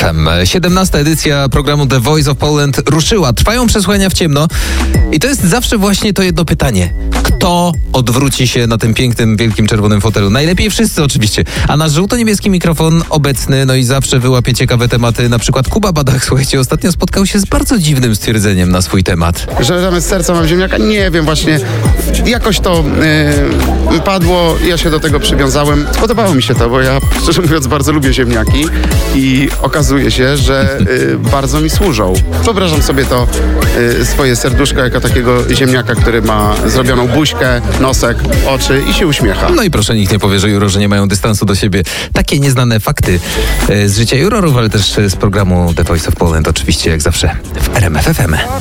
FM. 17. edycja programu The Voice of Poland ruszyła. Trwają przesłuchania w ciemno i to jest zawsze właśnie to jedno pytanie. Kto odwróci się na tym pięknym, wielkim, czerwonym fotelu? Najlepiej wszyscy oczywiście. A nasz żółto-niebieski mikrofon obecny, no i zawsze wyłapie ciekawe tematy. Na przykład Kuba Badach, słuchajcie, ostatnio spotkał się z bardzo dziwnym stwierdzeniem na swój temat. Że zamiast serca mam ziemniaka? Nie wiem, właśnie jakoś to padło, ja się do tego przywiązałem. Spodobało mi się to, bo ja szczerze mówiąc bardzo lubię ziemniaki i okazuje się, że bardzo mi służą. Wyobrażam sobie to swoje serduszko jako takiego ziemniaka, który ma zrobioną buźkę, nosek, oczy i się uśmiecha. No i proszę, nikt nie powie, że jurorzy nie mają dystansu do siebie. Takie nieznane fakty z życia jurorów, ale też z programu The Voice of Poland, oczywiście jak zawsze w RMF FM.